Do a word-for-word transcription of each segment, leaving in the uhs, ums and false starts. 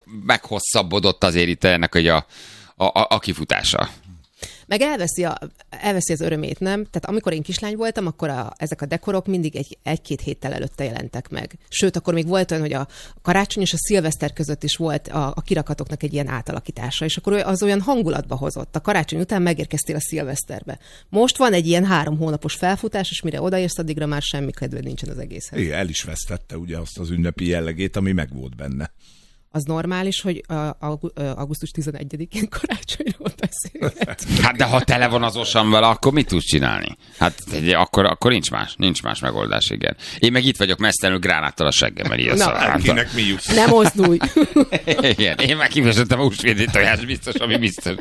meghosszabbodott azért itt ennek a, a, a, a kifutása. Meg elveszi, a, elveszi az örömét, nem? Tehát amikor én kislány voltam, akkor a, ezek a dekorok mindig egy, egy-két héttel előtte jelentek meg. Sőt, akkor még volt olyan, hogy a karácsony és a szilveszter között is volt a, a kirakatoknak egy ilyen átalakítása, és akkor az olyan hangulatba hozott. A karácsony után megérkeztél a szilveszterbe. Most van egy ilyen három hónapos felfutás, és mire odaérsz, addigra már semmi kedved nincsen az egészhez. Igen, el is vesztette ugye azt az ünnepi jellegét, ami meg volt benne. Az normális, hogy augusztus tizenegyedikén karácsonyról beszélgetünk. Hát de ha tele van az osam vele, akkor mit tudsz csinálni? Hát akkor, akkor nincs más, nincs más megoldás, igen. Én meg itt vagyok mesztelenül gránáttal a seggemmel. Na, kinek mi jut? Nem mozdulj! Igen, én már kifejezettem a húsvéti tojás, biztos, ami biztos.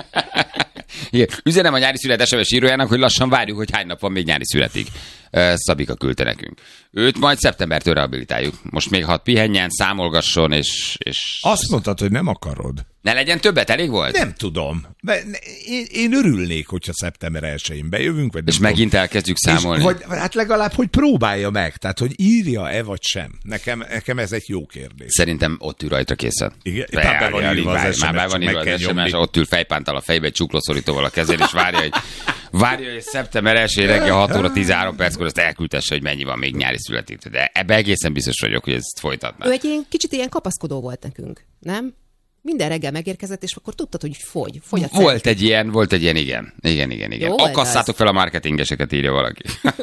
Igen. Üzenem a nyári szület es em es írójának, hogy lassan várjuk, hogy hány nap van még nyári születig. Szabika küldte nekünk. Őt majd szeptembertől rehabilitáljuk. Most még hadd pihenjen, számolgasson, és, és... Azt mondtad, hogy nem akarod. Ne legyen többet, elég volt? Nem tudom. Én, én örülnék, hogyha szeptember elsején bejövünk. Vagy és tudom. Megint elkezdjük számolni. És, vagy, hát legalább, hogy próbálja meg. Tehát, hogy írja-e vagy sem. Nekem, nekem ez egy jó kérdés. Szerintem ott ül rajta készen. Igen, már be van írva az es em es, már be van írva az es em es, ott ül fejpántal a fejbe, egy csuklószorítóval a kezén, és várja, hogy, várja, hogy szeptember elsején reggel hat óra tizenhárom perckor azt elküldtesse, hogy mennyi van még nyári születik. De ebbe egészen biztos vagyok, hogy ezt folytatná. Ő egy ilyen, kicsit ilyen kapaszkodó volt nekünk, nem? Minden reggel megérkezett, és akkor tudtad, hogy fogy. fogy a volt egy ilyen, volt egy ilyen, igen. Igen, igen, igen. Akasszátok fel a marketingeseket, írja valaki.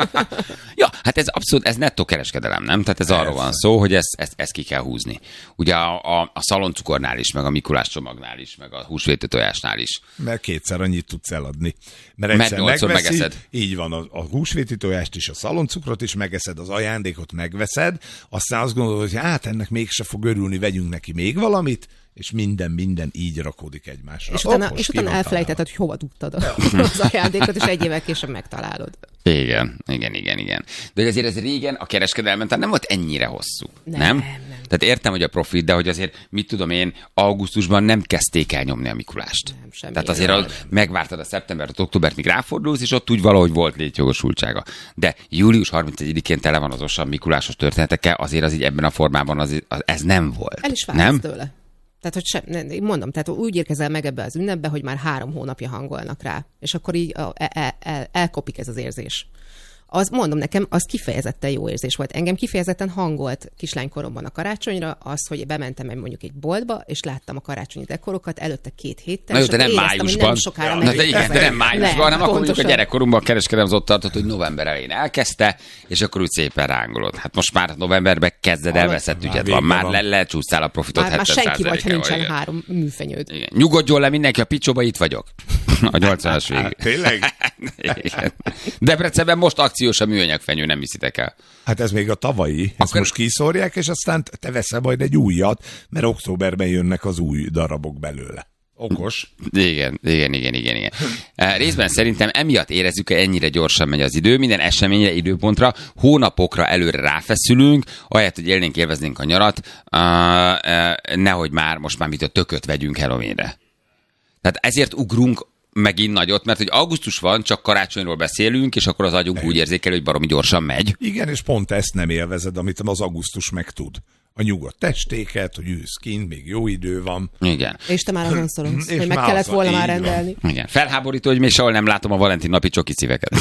Ja, hát ez abszolút, ez nettó kereskedelem, nem? Tehát ez arról van szó, hogy ezt, ezt, ezt ki kell húzni. Ugye a, a, a szaloncukornál is, meg a Mikulás csomagnál is, meg a húsvéti tojásnál is. Mert kétszer annyit tudsz eladni. Mert egyszer Mert megveszi, megeszed. Így van, a, a húsvéti tojást is, a szaloncukrot is megeszed, az ajándékot megveszed, aztán azt gondolod, hogy hát ennek mégse fog örülni, vegyünk neki még valamit, és minden, minden így rakódik egymásra. És utána, Okos, és utána elfelejtetted, hogy hova dugtad az ajándékot, és egy évvel később megtalálod. Igen, igen, igen, igen. De azért ez régen a kereskedelmen tehát nem volt ennyire hosszú, nem? Nem, nem? Tehát értem, hogy a profit, de hogy azért, mit tudom én, augusztusban nem kezdték el nyomni a Mikulást. Nem, semmi. Tehát azért az, megvártad a szeptembert, októbert, míg ráfordulsz, és ott úgy valahogy volt létjogosultsága. De július harmincegyedikén tele van az osan Mikulásos történetekkel, azért az így ebben a formában az, az, ez nem volt. El is vársz tőle. Tehát, hogy sem, nem, mondom, tehát úgy érkezel meg ebbe az ünnepbe, hogy már három hónapja hangolnak rá, és akkor így el, el, el, elkopik ez az érzés. Az, mondom nekem, az kifejezetten jó érzés volt. Engem kifejezetten hangolt kislánykoromban a karácsonyra az, hogy bementem egy mondjuk egy boltba, és láttam a karácsonyi dekorokat előtte két héttel. Na jó, de nem éreztem, májusban. Nem sokára Na, de, igen, de nem májusban, hanem akkor mondjuk a gyerekkorunkban a kereskedelem az ott tartott, hogy november elején elkezdte, és akkor úgy szépen rángolod. Hát most már novemberben kezded elveszett ügyed van. Már le, lecsúsztál a profitot már, hetven már senki vagy, ha nincsen igen. három műfenyőd. Igen. Nyugodjon le mindenki, a picsóba itt vagyok. A nyolcvanas végig. Tényleg? Debrecenben most akciós a műanyag fenyő, nem hiszitek el. Hát ez még a tavalyi, ezt Akkor... most kiszórják, és aztán te veszel majd egy újat, mert októberben jönnek az új darabok belőle. Okos. Igen, igen, igen, igen, igen. Részben szerintem emiatt érezzük, hogy ennyire gyorsan megy az idő, minden eseményre, időpontra, hónapokra előre ráfeszülünk, ahelyett, hogy élnénk, élveznénk a nyarat, nehogy már most már mit a tököt vegyünk Halloweenre. Tehát ezért ugrunk megint nagyot, mert hogy augusztus van, csak karácsonyról beszélünk, és akkor az agyunk úgy érzékel, hogy baromi gyorsan megy. Igen, és pont ezt nem élvezed, amit az augusztus meg tud. A nyugodt testéket, hogy ülsz kint, még jó idő van. Igen. És te már azon szorongsz, hogy meg kellett volna már rendelni. Van. Igen. Felháborító, hogy még sehol nem látom a Valentin napi csoki szíveket.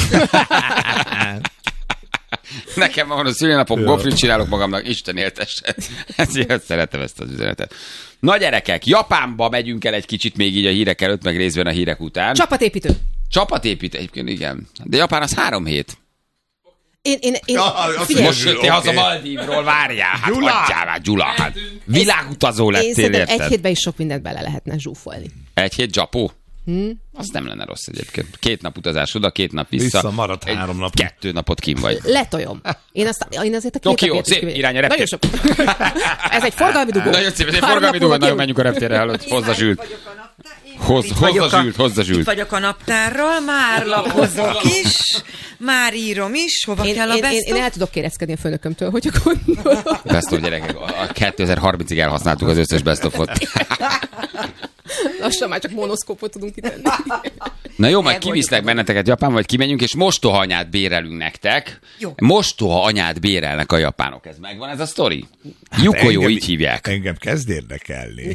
Nekem van a szülinapom, gofrit csinálok magamnak, Isten éltesse. Ezért szeretem ezt az üzenetet. Na gyerekek, Japánba megyünk el egy kicsit még így a hírek előtt, meg részben a hírek után. Csapatépítő. Csapatépítő, egyébként igen. De Japán az három hét. Én, én, én, ja, figyelj. Most jöttél haza Maldívról, várjál, hát hagyjál már, Gyula, hát világutazó lettél, én szerintem érted? egy hétben is sok mindent bele lehetne zsúfolni. Egy hét Japó? Hmm. Az nem lenne rossz egyébként. Két nap utazás oda, két nap vissza. Vissza maradt három nap. Kettő napot kim vagy. Letoljom. Én, azt, én azért a két Tokió, napért is szép, irány a reptér. Ez egy forgalmi dugó. Nagyon szép, ez egy forgalmi dugó, nagyon menjünk a reptérre előtt. Hozza Zsült. Hoz, hozza Zsült, hozza Zsült. Itt vagyok a naptárral, már lapozok is, már írom is, hova én, kell a én, best én, én el tudok kérezkedni a főnökömtől, hogyha gondolom. Best of, gyerekek, a kétezer-harmincig elhasználtuk az összes best of-ot. Lassan már csak monoszkópot tudunk kitenni. Na jó, majd kiviszlek benneteket Japánba, vagy kimegyünk, és mostoha anyát bérelünk nektek. Jó. Mostoha anyát bérelnek a japánok. Ez megvan ez a sztori? Hát Yukojó, így hívják. Engem kezd érdekelni.